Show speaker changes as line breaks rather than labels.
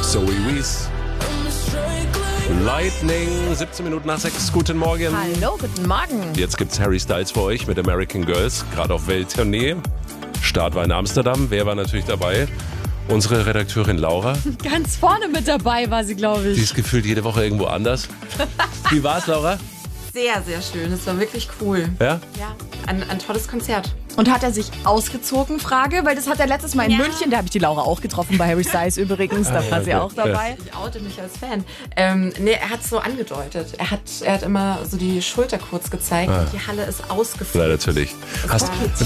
Zoe Wees. Lightning, 17 Minuten nach 6. Guten Morgen.
Hallo, guten Morgen.
Jetzt gibt's Harry Styles für euch mit American Girls, gerade auf Welttournee. Start war in Amsterdam. Wer war natürlich dabei? Unsere Redakteurin Laura.
Ganz vorne mit dabei war sie, glaube ich.
Die ist gefühlt jede Woche irgendwo anders. Wie war's, Laura?
Sehr, sehr schön. Es war wirklich cool.
Ja?
Ja, ein tolles Konzert.
Und hat er sich ausgezogen, Frage? Weil das hat er letztes Mal in München, da habe ich die Laura auch getroffen, bei Harry Styles übrigens, da war sie auch dabei.
Ich oute mich als Fan. Nee, er hat es so angedeutet. Er hat immer so die Schulter kurz gezeigt und die Halle ist ausgefüllt.
Ja, natürlich.